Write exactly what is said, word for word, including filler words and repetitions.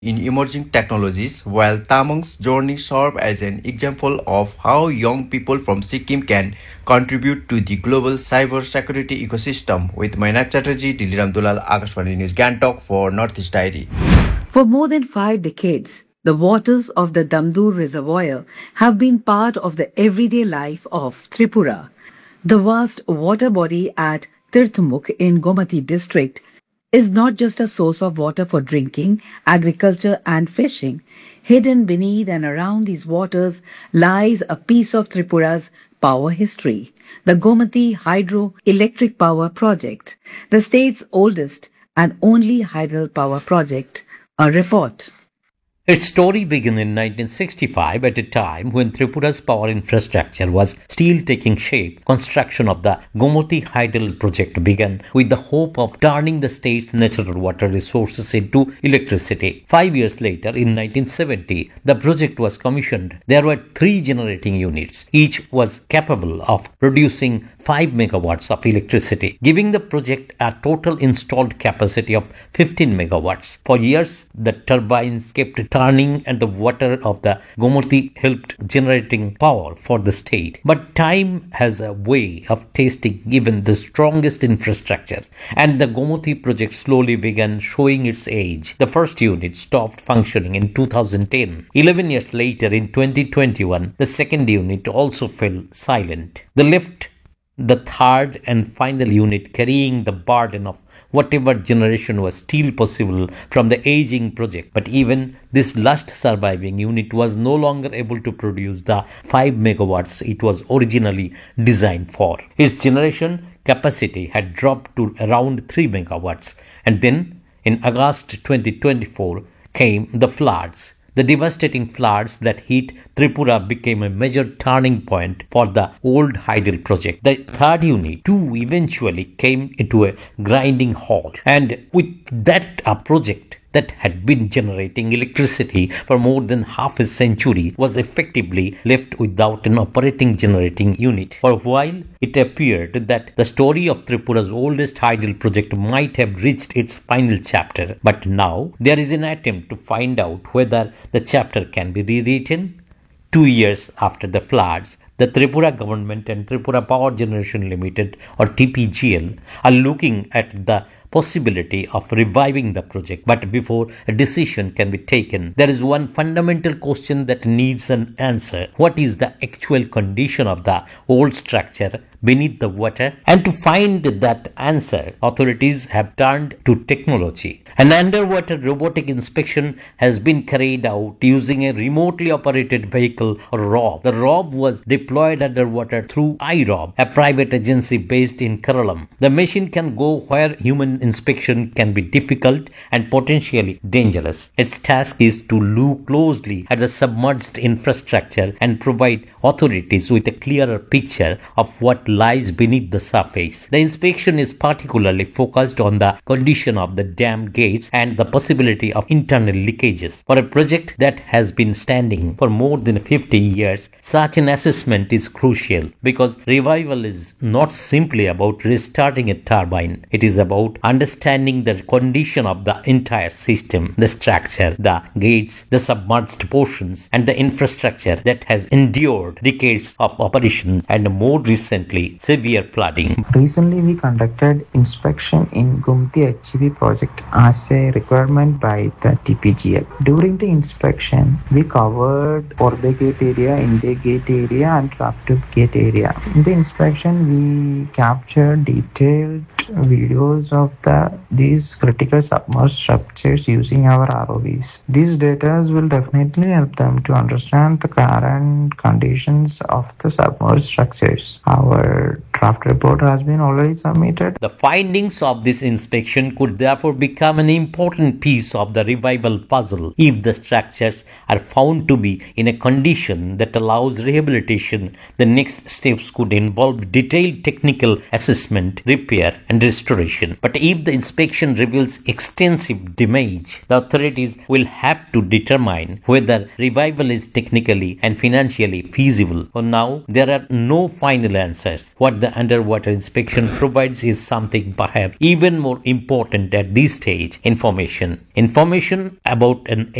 in emerging technologies, while Tamang's journey serves as an example of how young people from Sikkim can contribute to the global cybersecurity ecosystem. With Mainak Chatterjee, Diliram Dulal, Akashvani News, Gantok for Northeast Diary. For more than five decades, the waters of the Damdur Reservoir have been part of the everyday life of Tripura. The vast water body at Tirthmukh in Gomati district is not just a source of water for drinking, agriculture and fishing. Hidden beneath and around these waters lies a piece of Tripura's power history, the Gomati Hydroelectric Power Project, the state's oldest and only hydel power project. A report. Its story began in nineteen sixty-five at a time when Tripura's power infrastructure was still taking shape. Construction of the Gomati Hydel project began with the hope of turning the state's natural water resources into electricity. Five years later, in nineteen seventy, the project was commissioned. There were three generating units. Each was capable of producing five megawatts of electricity, giving the project a total installed capacity of fifteen megawatts. For years, the turbines kept turning and the water of the Gomati helped generating power for the state. But time has a way of testing even the strongest infrastructure, and the Gomati project slowly began showing its age. The first unit stopped functioning in two thousand ten. Eleven years later, in twenty twenty-one, the second unit also fell silent. The left the third and final unit carrying the burden of whatever generation was still possible from the aging project. But even this last surviving unit was no longer able to produce the five megawatts it was originally designed for. Its generation capacity had dropped to around three megawatts. And then in August twenty twenty-four came the floods. The devastating floods that hit Tripura became a major turning point for the old hydel project. The third unit too eventually came into a grinding halt, and with that a project that had been generating electricity for more than half a century was effectively left without an operating generating unit. For a while, it appeared that the story of Tripura's oldest hydel project might have reached its final chapter. But now, there is an attempt to find out whether the chapter can be rewritten. Two years after the floods, the Tripura government and Tripura Power Generation Limited, or T P G L, are looking at the possibility of reviving the project. But before a decision can be taken, there is one fundamental question that needs an answer. What is the actual condition of the old structure beneath the water? And to find that answer, authorities have turned to technology. An underwater robotic inspection has been carried out using a remotely operated vehicle, or R O B. The R O B was deployed underwater through I R O B, a private agency based in Kerala. The machine can go where human inspection can be difficult and potentially dangerous. Its task is to look closely at the submerged infrastructure and provide authorities with a clearer picture of what lies beneath the surface. The inspection is particularly focused on the condition of the dam gates and the possibility of internal leakages. For a project that has been standing for more than fifty years, such an assessment is crucial, because revival is not simply about restarting a turbine. It is about understanding the condition of the entire system, the structure, the gates, the submerged portions, and the infrastructure that has endured decades of operations and more recently severe flooding. Recently, we conducted inspection in Gomati H E V project as a requirement by the T P G L. During the inspection, we covered Orbe Gate area, India Gate area, and Raftub Gate area. In the inspection, we captured detailed videos of the these critical submerged structures using our R O Vs. These data will definitely help them to understand the current conditions of the submerged structures. Our draft report has been already submitted. The findings of this inspection could therefore become an important piece of the revival puzzle. If the structures are found to be in a condition that allows rehabilitation, the next steps could involve detailed technical assessment, repair, and restoration. But if the inspection reveals extensive damage, the authorities will have to determine whether revival is technically and financially feasible. For now, there are no final answers. What the underwater inspection provides is something perhaps even more important at this stage: information. Information about an